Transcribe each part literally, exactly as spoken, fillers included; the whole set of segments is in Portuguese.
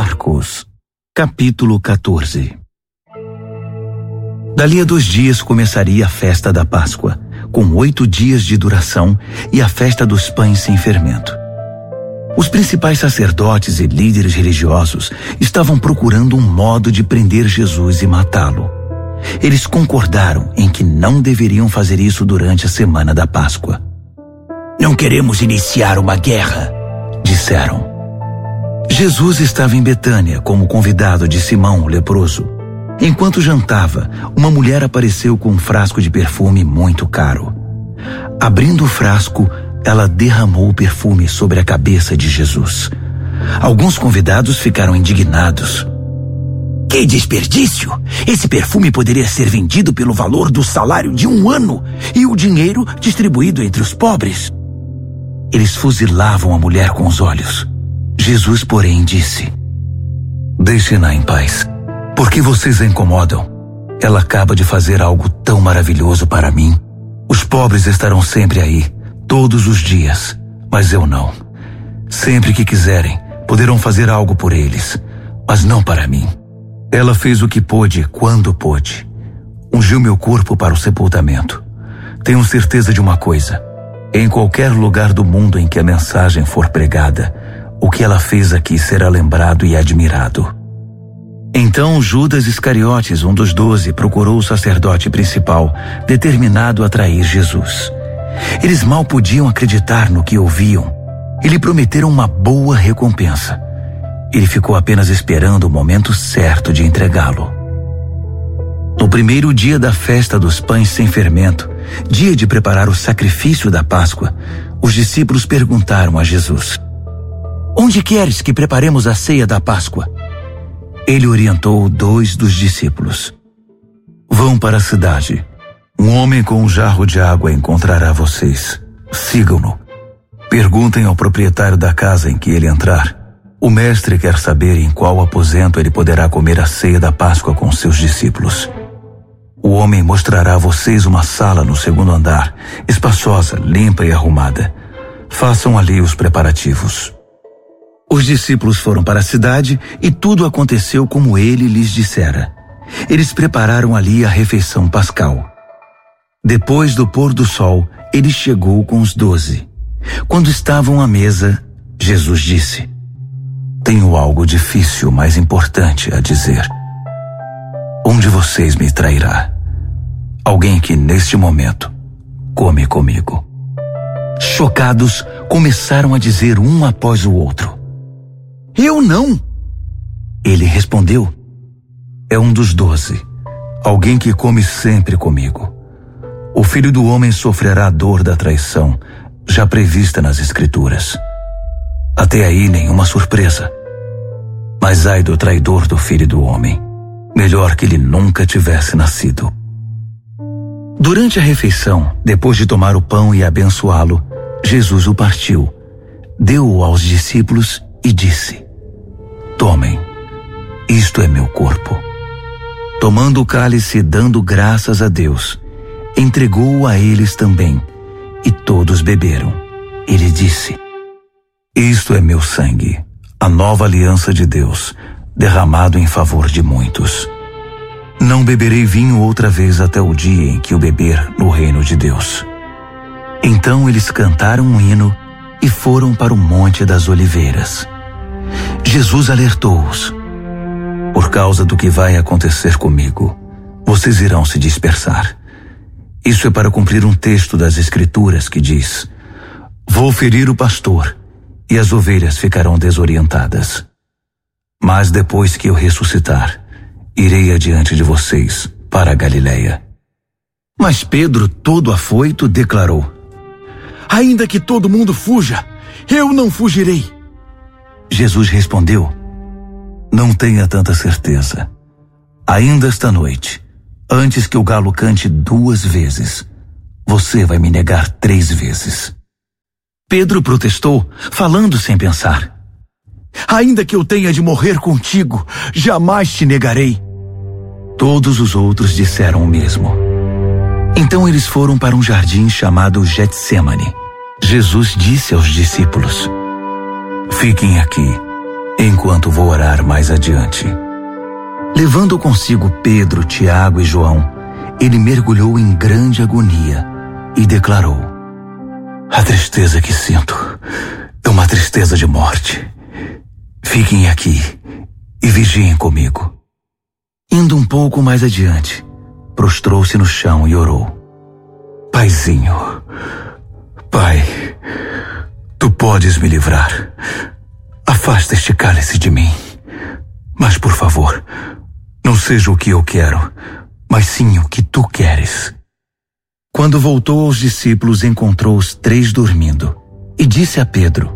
Marcos, capítulo quatorze. Dali a dois dias começaria a festa da Páscoa, com oito dias de duração, e a festa dos pães sem fermento. Os principais sacerdotes e líderes religiosos estavam procurando um modo de prender Jesus e matá-lo. Eles concordaram em que não deveriam fazer isso durante a semana da Páscoa. "Não queremos iniciar uma guerra", disseram. Jesus estava em Betânia como convidado de Simão, o leproso. Enquanto jantava, uma mulher apareceu com um frasco de perfume muito caro. Abrindo o frasco, ela derramou o perfume sobre a cabeça de Jesus. Alguns convidados ficaram indignados. "Que desperdício! Esse perfume poderia ser vendido pelo valor do salário de um ano e o dinheiro distribuído entre os pobres." Eles fuzilavam a mulher com os olhos. Jesus, porém, disse: "Deixem-na em paz. Por que vocês a incomodam? Ela acaba de fazer algo tão maravilhoso para mim. Os pobres estarão sempre aí, todos os dias, mas eu não. Sempre que quiserem, poderão fazer algo por eles, mas não para mim. Ela fez o que pôde quando pôde. Ungiu meu corpo para o sepultamento. Tenho certeza de uma coisa: em qualquer lugar do mundo em que a mensagem for pregada, o que ela fez aqui será lembrado e admirado." Então Judas Iscariotes, um dos doze, procurou o sacerdote principal, determinado a trair Jesus. Eles mal podiam acreditar no que ouviam e lhe prometeram uma boa recompensa. Ele ficou apenas esperando o momento certo de entregá-lo. No primeiro dia da festa dos pães sem fermento, dia de preparar o sacrifício da Páscoa, os discípulos perguntaram a Jesus: "Onde queres que preparemos a ceia da Páscoa?" Ele orientou dois dos discípulos: "Vão para a cidade. Um homem com um jarro de água encontrará vocês. Sigam-no. Perguntem ao proprietário da casa em que ele entrar. O mestre quer saber em qual aposento ele poderá comer a ceia da Páscoa com seus discípulos. O homem mostrará a vocês uma sala no segundo andar, espaçosa, limpa e arrumada. Façam ali os preparativos." Os discípulos foram para a cidade e tudo aconteceu como ele lhes dissera. Eles prepararam ali a refeição pascal. Depois do pôr do sol, ele chegou com os doze. Quando estavam à mesa, Jesus disse: "Tenho algo difícil, mas importante a dizer. Um de vocês me trairá. Alguém que, neste momento, come comigo." Chocados, começaram a dizer um após o outro: "Eu não." Ele respondeu: "É um dos doze, alguém que come sempre comigo. O Filho do Homem sofrerá a dor da traição, já prevista nas Escrituras. Até aí nenhuma surpresa. Mas ai do traidor do Filho do Homem. Melhor que ele nunca tivesse nascido." Durante a refeição, depois de tomar o pão e abençoá-lo, Jesus o partiu, deu-o aos discípulos e disse: "Tomem, isto é meu corpo." Tomando o cálice e dando graças a Deus, entregou-o a eles também, e todos beberam. Ele disse: "Isto é meu sangue, a nova aliança de Deus, derramado em favor de muitos. Não beberei vinho outra vez até o dia em que o beber no reino de Deus." Então eles cantaram um hino e foram para o Monte das Oliveiras. Jesus alertou-os: "Por causa do que vai acontecer comigo, vocês irão se dispersar. Isso é para cumprir um texto das Escrituras que diz: Vou ferir o pastor, e as ovelhas ficarão desorientadas. Mas depois que eu ressuscitar, irei adiante de vocês para a Galileia." Mas Pedro, todo afoito, declarou: "Ainda que todo mundo fuja, eu não fugirei." Jesus respondeu: "Não tenha tanta certeza. Ainda esta noite, antes que o galo cante duas vezes, você vai me negar três vezes." Pedro protestou, falando sem pensar: "Ainda que eu tenha de morrer contigo, jamais te negarei." Todos os outros disseram o mesmo. Então eles foram para um jardim chamado Getsêmani. Jesus disse aos discípulos: "Fiquem aqui, enquanto vou orar mais adiante. Levando consigo Pedro, Tiago e João, ele mergulhou em grande agonia e declarou: a tristeza que sinto é uma tristeza de morte. Fiquem aqui e vigiem comigo. Indo um pouco mais adiante, prostrou-se no chão e orou: Paizinho, Pai, tu podes me livrar. Afasta este cálice de mim. Mas, por favor, não seja o que eu quero, mas sim o que tu queres. Quando voltou aos discípulos, encontrou os três dormindo e disse a Pedro: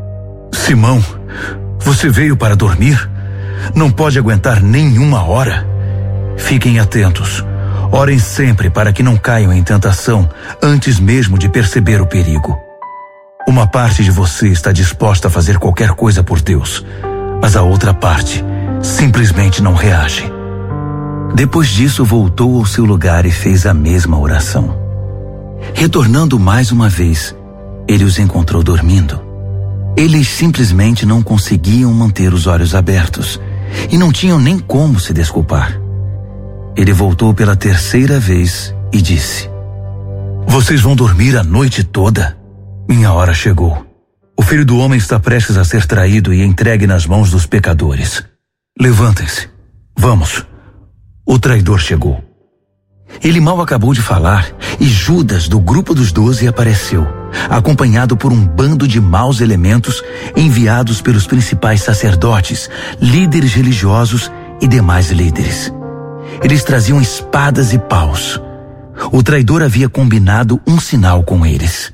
Simão, você veio para dormir? Não pode aguentar nem uma hora? Fiquem atentos. Orem sempre para que não caiam em tentação antes mesmo de perceber o perigo. Uma parte de você está disposta a fazer qualquer coisa por Deus, mas a outra parte simplesmente não reage. Depois disso, voltou ao seu lugar e fez a mesma oração. Retornando mais uma vez, ele os encontrou dormindo. Eles simplesmente não conseguiam manter os olhos abertos e não tinham nem como se desculpar. Ele voltou pela terceira vez e disse: Vocês vão dormir a noite toda? Minha hora chegou. O Filho do Homem está prestes a ser traído e entregue nas mãos dos pecadores. Levantem-se. Vamos. O traidor chegou. Ele mal acabou de falar e Judas, do grupo dos doze, apareceu, acompanhado por um bando de maus elementos enviados pelos principais sacerdotes, líderes religiosos e demais líderes. Eles traziam espadas e paus. O traidor havia combinado um sinal com eles.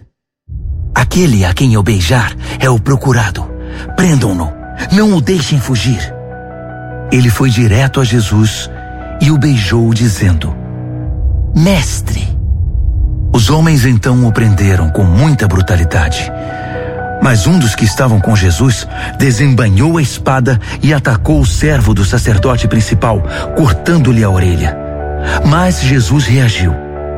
Aquele a quem eu beijar é o procurado. Prendam-no. Não o deixem fugir. Ele foi direto a Jesus e o beijou, dizendo: Mestre. Os homens então o prenderam com muita brutalidade. Mas um dos que estavam com Jesus desembainhou a espada e atacou o servo do sacerdote principal, cortando-lhe a orelha. Mas Jesus reagiu.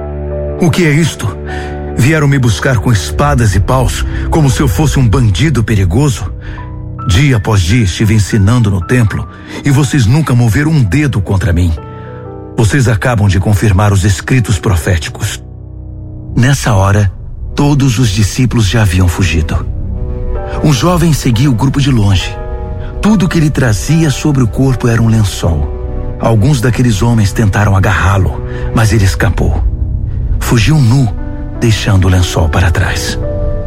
O que é isto? Vieram me buscar com espadas e paus, como se eu fosse um bandido perigoso? Dia após dia estive ensinando no templo e vocês nunca moveram um dedo contra mim. Vocês acabam de confirmar os escritos proféticos. Nessa hora, todos os discípulos já haviam fugido. Um jovem seguia o grupo de longe. Tudo que ele trazia sobre o corpo era um lençol. Alguns daqueles homens tentaram agarrá-lo, mas ele escapou. Fugiu nu, deixando o lençol para trás.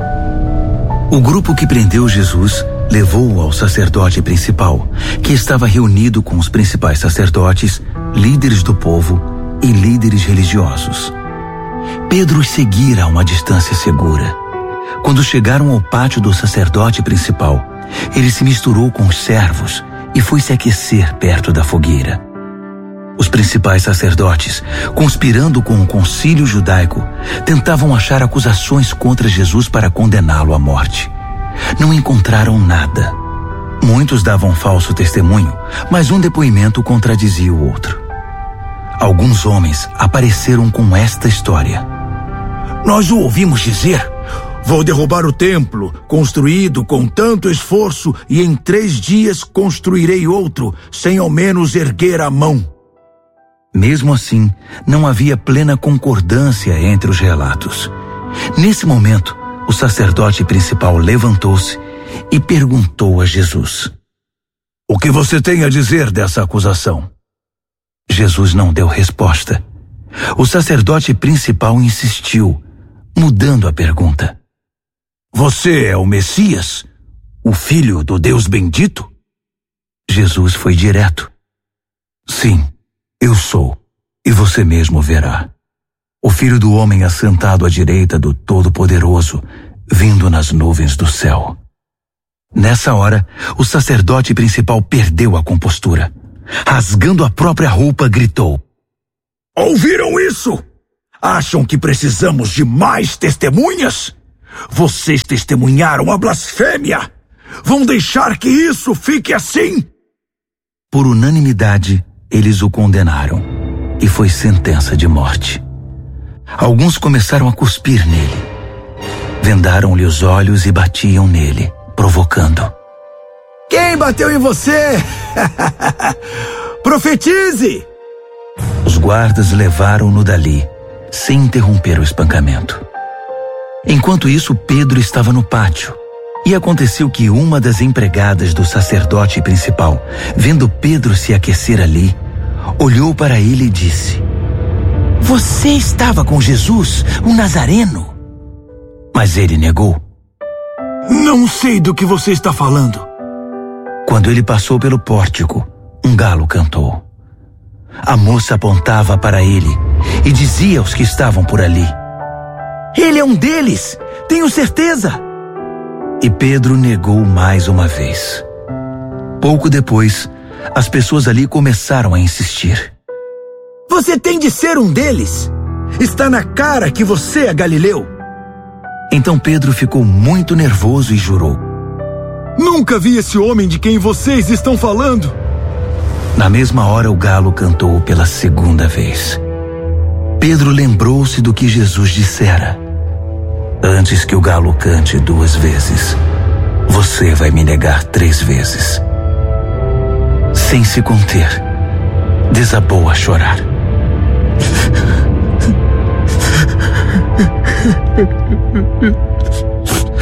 O grupo que prendeu Jesus levou-o ao sacerdote principal, que estava reunido com os principais sacerdotes, líderes do povo e líderes religiosos. Pedro os seguira a uma distância segura. Quando chegaram ao pátio do sacerdote principal, ele se misturou com os servos e foi se aquecer perto da fogueira. Os principais sacerdotes, conspirando com o concílio judaico, tentavam achar acusações contra Jesus para condená-lo à morte. Não encontraram nada. Muitos davam falso testemunho, mas um depoimento contradizia o outro. Alguns homens apareceram com esta história: Nós o ouvimos dizer: Vou derrubar o templo, construído com tanto esforço, e em três dias construirei outro, sem ao menos erguer a mão. Mesmo assim, não havia plena concordância entre os relatos. Nesse momento, o sacerdote principal levantou-se e perguntou a Jesus: O que você tem a dizer dessa acusação? Jesus não deu resposta. O sacerdote principal insistiu, mudando a pergunta: Você é o Messias, o Filho do Deus bendito? Jesus foi direto: Sim, eu sou, e você mesmo verá. O Filho do Homem assentado à direita do Todo-Poderoso, vindo nas nuvens do céu. Nessa hora, o sacerdote principal perdeu a compostura. Rasgando a própria roupa, gritou: Ouviram isso? Acham que precisamos de mais testemunhas? Vocês testemunharam a blasfêmia. Vão deixar que isso fique assim? Por unanimidade, eles o condenaram, e foi sentença de morte. Alguns começaram a cuspir nele. Vendaram-lhe os olhos e batiam nele, provocando: Quem bateu em você? Profetize! Os guardas levaram-no dali, sem interromper o espancamento. Enquanto isso, Pedro estava no pátio. E aconteceu que uma das empregadas do sacerdote principal, vendo Pedro se aquecer ali, olhou para ele e disse: Você estava com Jesus, o Nazareno? Mas ele negou. Não sei do que você está falando. Quando ele passou pelo pórtico, um galo cantou. A moça apontava para ele e dizia aos que estavam por ali: Ele é um deles, tenho certeza. E Pedro negou mais uma vez. Pouco depois, as pessoas ali começaram a insistir. Você tem de ser um deles. Está na cara que você é Galileu. Então Pedro ficou muito nervoso e jurou: Nunca vi esse homem de quem vocês estão falando. Na mesma hora o galo cantou pela segunda vez. Pedro lembrou-se do que Jesus dissera: Antes que o galo cante duas vezes, você vai me negar três vezes. Sem se conter, desabou a chorar.